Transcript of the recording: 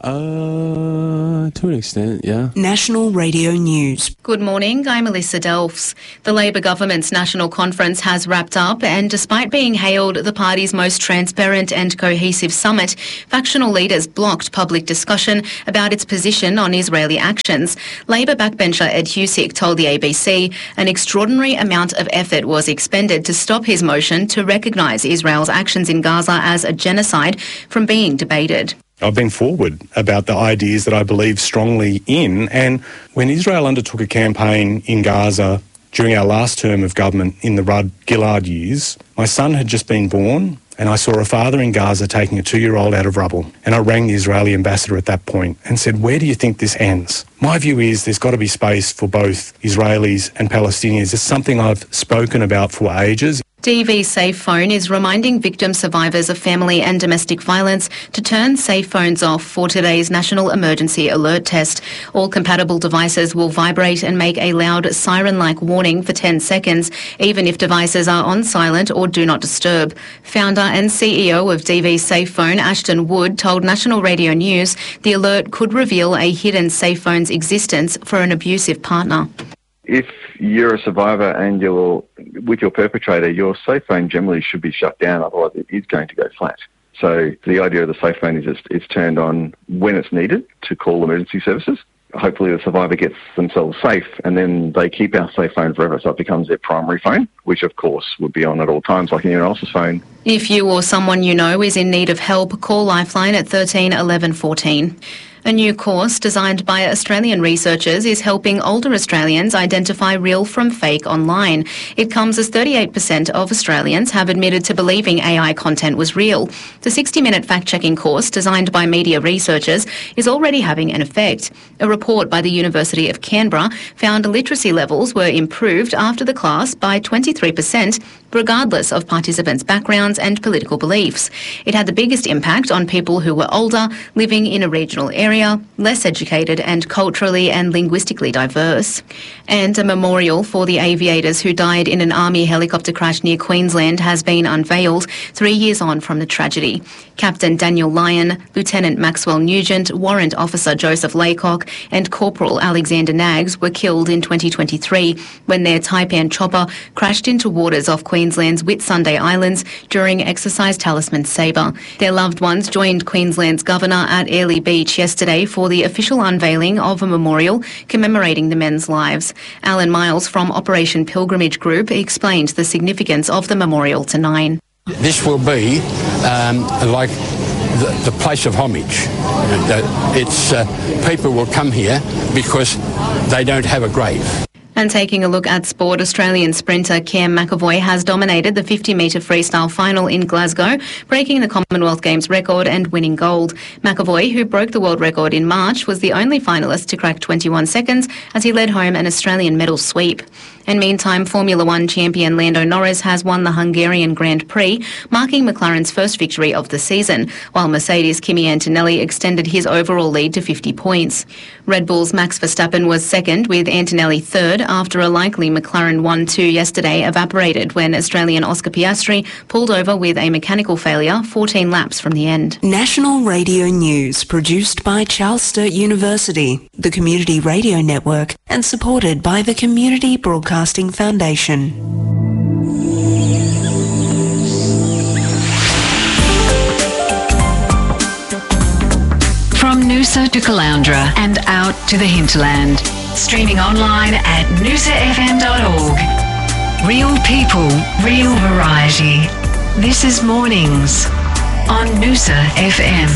To an extent, yeah. National Radio News. Good morning, I'm Melissa Delfs. The Labor government's national conference has wrapped up, and despite being hailed the party's most transparent and cohesive summit, factional leaders blocked public discussion about its position on Israeli actions. Labor backbencher Ed Husic told the ABC an extraordinary amount of effort was expended to stop his motion to recognise Israel's actions in Gaza as a genocide from being debated. I've been forward about the ideas that I believe strongly in, and when Israel undertook a campaign in Gaza during our last term of government in the Rudd-Gillard years, my son had just been born, and I saw a father in Gaza taking a 2-year-old out of rubble. And I rang the Israeli ambassador at that point and said, where do you think this ends? My view is there's got to be space for both Israelis and Palestinians. It's something I've spoken about for ages. DV Safe Phone is reminding victim survivors of family and domestic violence to turn safe phones off for today's National Emergency Alert Test. All compatible devices will vibrate and make a loud siren-like warning for 10 seconds, even if devices are on silent or do not disturb. Founder and CEO of DV Safe Phone, Ashton Wood, told National Radio News the alert could reveal a hidden safe phone's existence for an abusive partner. If you're a survivor and you're with your perpetrator, your safe phone generally should be shut down, otherwise it is going to go flat. So the idea of the safe phone is it's turned on when it's needed to call emergency services. Hopefully the survivor gets themselves safe and then they keep our safe phone forever, so it becomes their primary phone, which of course would be on at all times like anyone else's phone. If you or someone you know is in need of help, call Lifeline at 13 11 14. A new course designed by Australian researchers is helping older Australians identify real from fake online. It comes as 38% of Australians have admitted to believing AI content was real. The 60-minute fact-checking course designed by media researchers is already having an effect. A report by the University of Canberra found literacy levels were improved after the class by 23%, regardless of participants' backgrounds and political beliefs. It had the biggest impact on people who were older, living in a regional area, less educated and culturally and linguistically diverse. And a memorial for the aviators who died in an army helicopter crash near Queensland has been unveiled 3 years on from the tragedy. Captain Daniel Lyon, Lieutenant Maxwell Nugent, Warrant Officer Joseph Laycock and Corporal Alexander Knaggs were killed in 2023 when their Taipan chopper crashed into waters off Queensland's Whitsunday Islands during Exercise Talisman Sabre. Their loved ones joined Queensland's Governor at Airlie Beach yesterday for the official unveiling of a memorial commemorating the men's lives. Alan Miles from Operation Pilgrimage Group explained the significance of the memorial to Nine. This will be like the place of homage. People will come here because they don't have a grave. And taking a look at sport, Australian sprinter Cam McEvoy has dominated the 50-metre freestyle final in Glasgow, breaking the Commonwealth Games record and winning gold. McEvoy, who broke the world record in March, was the only finalist to crack 21 seconds as he led home an Australian medal sweep. And meantime, Formula One champion Lando Norris has won the Hungarian Grand Prix, marking McLaren's first victory of the season, while Mercedes' Kimi Antonelli extended his overall lead to 50 points. Red Bull's Max Verstappen was second, with Antonelli third, after a likely McLaren 1-2 yesterday evaporated when Australian Oscar Piastri pulled over with a mechanical failure 14 laps from the end. National Radio News, produced by Charles Sturt University, the Community Radio Network, and supported by the Community Broadcasting Foundation. From Noosa to Caloundra and out to the hinterland. Streaming online at noosafm.org. Real people, real variety. This is Mornings on Noosa FM.